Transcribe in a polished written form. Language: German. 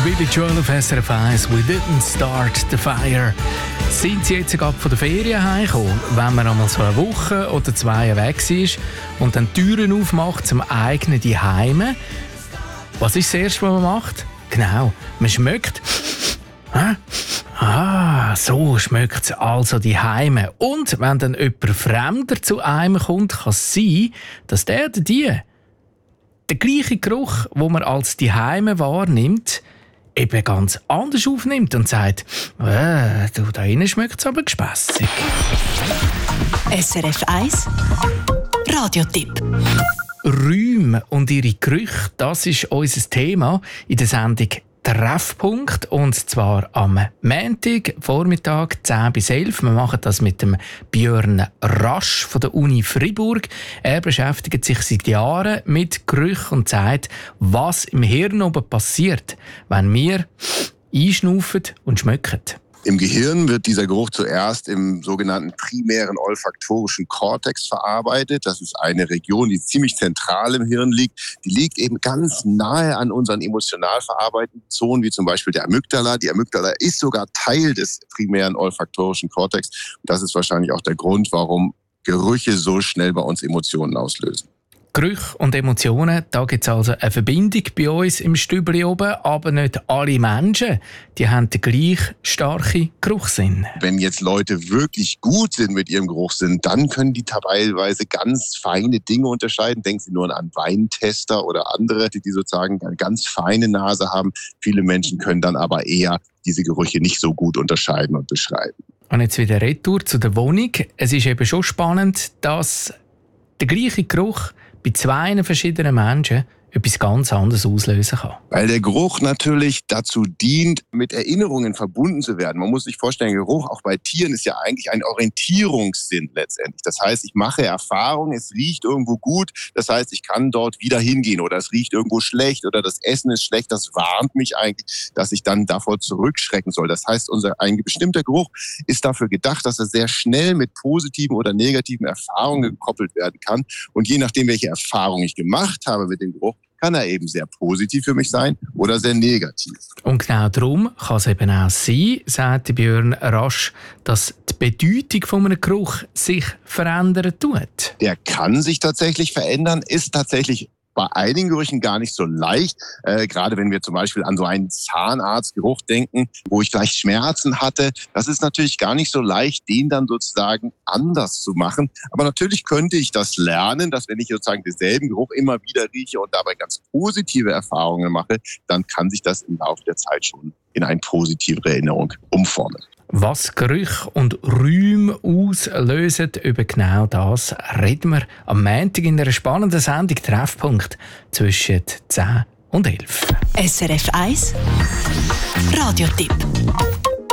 Billy Joel auf SRF 1, «We didn't start the fire». Sind Sie jetzt gerade von der Ferien heimgekommen, wenn man einmal so eine Woche oder zwei weg war und dann die Türen aufmacht zum eigenen Zuhause? Was ist das Erste, was man macht? Genau, man schmeckt. So schmeckt es also Zuhause. Und wenn dann jemand Fremder zu einem kommt, kann es sein, dass der oder die den gleichen Geruch, den man als Zuhause wahrnimmt, eben ganz anders aufnimmt und sagt, da innen schmeckt es aber gespässig. SRF 1 Radiotipp. Räume und ihre Gerüche, das ist unser Thema in der Sendung Treffpunkt, und zwar am Montag, Vormittag 10 bis 11. Wir machen das mit dem Björn Rasch von der Uni Fribourg. Er beschäftigt sich seit Jahren mit Gerüchen und sagt, was im Hirn oben passiert, wenn wir einschnaufen und schmecken. Im Gehirn wird dieser Geruch zuerst im sogenannten primären olfaktorischen Kortex verarbeitet. Das ist eine Region, die ziemlich zentral im Hirn liegt. Die liegt eben ganz nahe an unseren emotional verarbeitenden Zonen, wie zum Beispiel der Amygdala. Die Amygdala ist sogar Teil des primären olfaktorischen Kortex. Und das ist wahrscheinlich auch der Grund, warum Gerüche so schnell bei uns Emotionen auslösen. Gerüche und Emotionen, da gibt es also eine Verbindung bei uns im Stübli oben, aber nicht alle Menschen, die haben den gleich starken Geruchssinn. Wenn jetzt Leute wirklich gut sind mit ihrem Geruchssinn, dann können die teilweise ganz feine Dinge unterscheiden. Denken Sie nur an Weintester oder andere, die sozusagen eine ganz feine Nase haben. Viele Menschen können dann aber eher diese Gerüche nicht so gut unterscheiden und beschreiben. Und jetzt wieder retour zu der Wohnung. Es ist eben schon spannend, dass der gleiche Geruch bei zwei verschiedenen Menschen etwas ganz anderes auslösen kann. Weil der Geruch natürlich dazu dient, mit Erinnerungen verbunden zu werden. Man muss sich vorstellen, Geruch auch bei Tieren ist ja eigentlich ein Orientierungssinn letztendlich. Das heißt, ich mache Erfahrungen, es riecht irgendwo gut, das heißt, ich kann dort wieder hingehen, oder es riecht irgendwo schlecht oder das Essen ist schlecht. Das warnt mich eigentlich, dass ich dann davor zurückschrecken soll. Das heißt, ein bestimmter Geruch ist dafür gedacht, dass er sehr schnell mit positiven oder negativen Erfahrungen gekoppelt werden kann. Und je nachdem, welche Erfahrung ich gemacht habe mit dem Geruch, kann er eben sehr positiv für mich sein oder sehr negativ. Und genau darum kann es eben auch sein, sagt Björn Rasch, dass die Bedeutung von einem Geruch sich verändern tut. Der kann sich tatsächlich verändern, ist tatsächlich bei einigen Gerüchen gar nicht so leicht. Gerade wenn wir zum Beispiel an so einen Zahnarztgeruch denken, wo ich vielleicht Schmerzen hatte. Das ist natürlich gar nicht so leicht, den dann sozusagen anders zu machen. Aber natürlich könnte ich das lernen, dass wenn ich sozusagen denselben Geruch immer wieder rieche und dabei ganz positive Erfahrungen mache, dann kann sich das im Laufe der Zeit schon in eine positive Erinnerung umformen. Was Gerüche und Räume auslösen, über genau das reden wir am Montag in einer spannenden Sendung Treffpunkt zwischen 10 und 11. SRF 1 Radiotipp.